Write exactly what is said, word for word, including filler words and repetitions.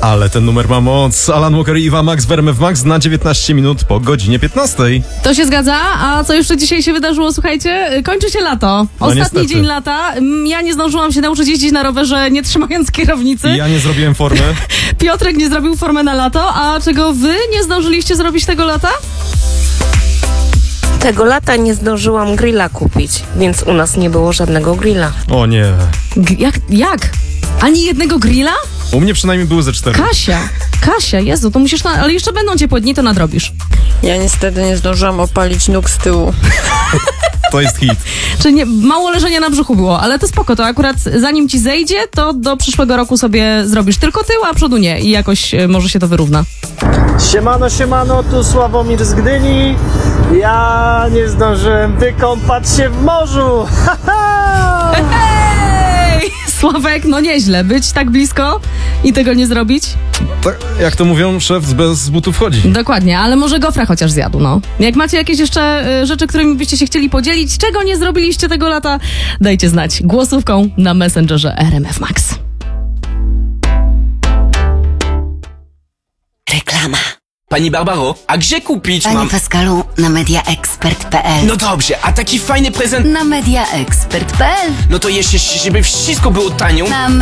Ale ten numer ma moc. Alan Walker i Ewa Max w R M F Max na dziewiętnaście minut po godzinie piętnastej. To się zgadza, a co jeszcze dzisiaj się wydarzyło, słuchajcie? Kończy się lato. No Ostatni niestety. dzień lata. Ja nie zdążyłam się nauczyć jeździć na rowerze, nie trzymając kierownicy. Ja nie zrobiłem formy. Piotrek nie zrobił formy na lato, a czego wy nie zdążyliście zrobić tego lata? Tego lata nie zdążyłam grilla kupić, więc u nas nie było żadnego grilla. O nie. G- jak? Jak? Ani jednego grilla? U mnie przynajmniej były ze cztery. Kasia, Kasia, Jezu, to musisz, na... ale jeszcze będą ciepłe dni, to nadrobisz. Ja niestety nie zdążyłam opalić nóg z tyłu. To jest hit. Czy nie, mało leżenia na brzuchu było, ale to spoko, to akurat zanim ci zejdzie, to do przyszłego roku sobie zrobisz tylko tył, a przodu nie i jakoś e, może się to wyrówna. Siemano, siemano, tu Sławomir z Gdyni. Ja nie zdążyłem wykąpać się w morzu. Ha, ha! Hej! Sławek, no nieźle, być tak blisko i tego nie zrobić. Tak, jak to mówią, szef bez butów wchodzi. Dokładnie, ale może gofra chociaż zjadł, no. Jak macie jakieś jeszcze y, rzeczy, którymi byście się chcieli podzielić, czego nie zrobiliście tego lata, dajcie znać głosówką na Messengerze R M F Max. Reklama. Pani Barbaro, a gdzie kupić Panie mam... Pascalu, na mediaexpert kropka p l. No dobrze, a taki fajny prezent... Na mediaexpert kropka p l. No to jeszcze, żeby wszystko było tanio... Na